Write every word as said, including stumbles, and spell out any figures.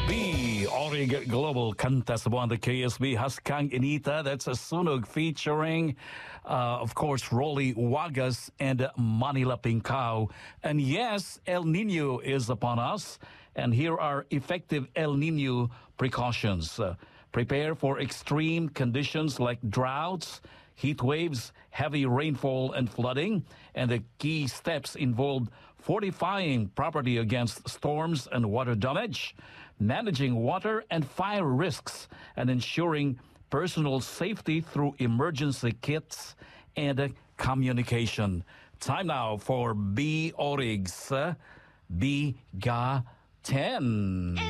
B. Orig Global Kanta sa buwan the K S B Haskang Inita. That's a sunog featuring, uh, of course, Rolly Wagas and Manila Pincao. And yes, El Nino is upon us. And here are effective El Nino precautions. Uh, prepare for extreme conditions like droughts, heat waves, heavy rainfall, and flooding. And the key steps involve fortifying property against storms and water damage, managing water and fire risks, and ensuring personal safety through emergency kits and uh, communication. Time now for B. Orig's uh, B G A ten.